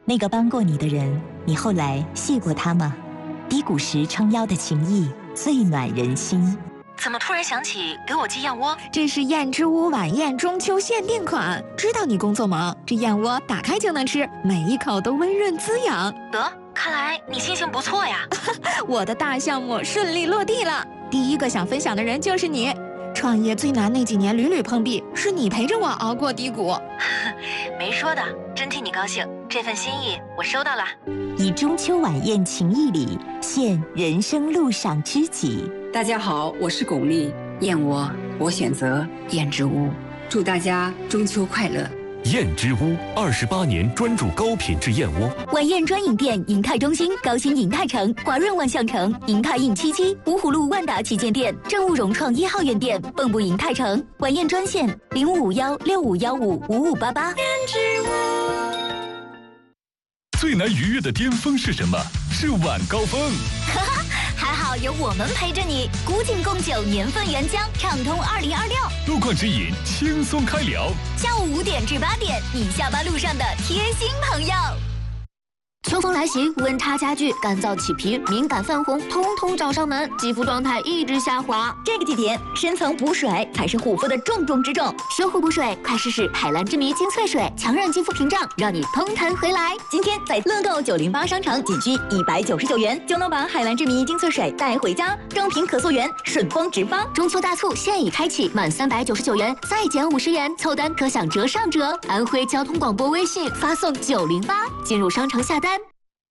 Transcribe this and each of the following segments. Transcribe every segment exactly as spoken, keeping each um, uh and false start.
那个帮过你的人，你后来谢过他吗？低谷时撑腰的情谊，最暖人心。 怎么突然想起给我寄燕窝？ 这是燕之屋晚宴中秋限定款，知道你工作忙，这燕窝打开就能吃，每一口都温润滋养。 得，看来你心情不错呀。 我的大项目顺利落地了，第一个想分享的人就是你。创业最难那几年屡屡碰壁，是你陪着我熬过低谷。 没说的，真替你高兴，这份心意我收到了。 以中秋晚宴情谊礼，献人生路上知己。 大家好，我是巩俐，燕窝我选择燕之屋，祝大家中秋快乐。 燕之屋二十八年专注高品质燕窝。 晚宴专营店：银泰中心、高新银泰城、华润万象城、银泰印七七、芜湖路万达旗舰店、正务融创一号院店、蚌埠银泰城。晚宴专线：零五五幺六五幺五五五八八。燕之屋。 最难逾越的巅峰是什么？是晚高峰。 哈哈，还好有我们陪着你。古井贡酒年份原浆，畅通二零二六。 路况指引，轻松开聊。 下午五点至八点，你下班路上的贴心朋友。秋风来袭，温差加剧，干燥起皮、敏感泛红，通通找上门，肌肤状态一直下滑。这个季节，深层补水才是护肤的重中之重。修护补水，快试试海蓝之谜精粹水，强韧肌肤屏障，让你通弹回来。今天在乐购九零八商城，仅需一百九十九元就能把海蓝之谜精粹水带回家，正品可溯源，顺丰直发。中秋大促现已开启，满三百九十九元再减五十元，凑单可享折上折。安徽交通广播微信发送九零八，进入商城下单。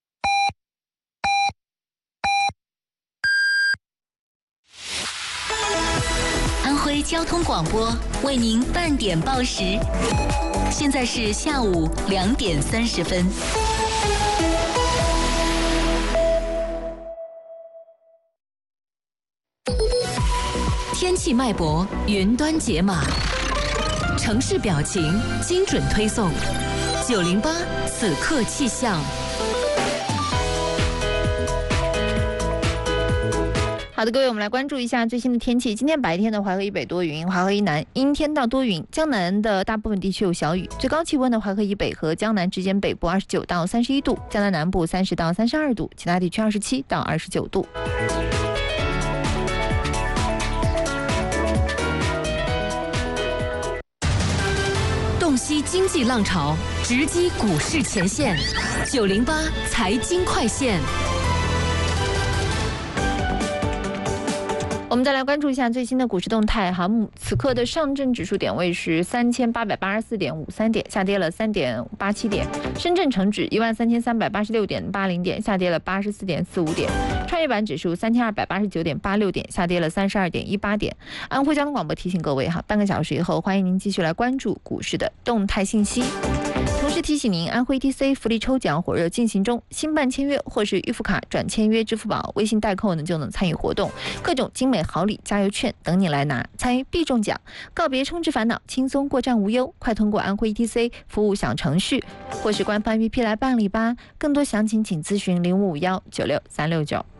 安徽交通广播为您半点报时，现在是下午两点三十分。天气脉搏，云端解码，城市表情，精准推送。九零八此刻气象。 好的，各位，我们来关注一下最新的天气。今天白天的淮河以北多云，淮河以南阴天到多云，江南的大部分地区有小雨。最高气温的淮河以北和江南之间北部二十九到三十一度，江南南部三十到三十二度，其他地区二十七到二十九度。 洞悉经济浪潮，直击股市前线。九零八财经快线。 我们再来关注一下最新的股市动态哈，此刻的上证指数点位是三千八百八十四点五三点，下跌了三点八七点；深圳成指一万三千三百八十六点八零点，下跌了八十四点四五点；创业板指数三千二百八十九点八六点，下跌了三十二点一八点。安徽交通广播提醒各位哈，半个小时以后，欢迎您继续来关注股市的动态信息。同时提醒您，安徽 T C 福利抽奖火热进行中，新办签约或是预付卡转签约支付宝、微信代扣呢，就能参与活动，各种精美好礼、加油券等你来拿，参与必中奖，告别充值烦恼，轻松过账无忧。快通过安徽 T C 服务小程序或是官方 A P P 来办理吧。更多详情请咨询零五五幺九六三六九。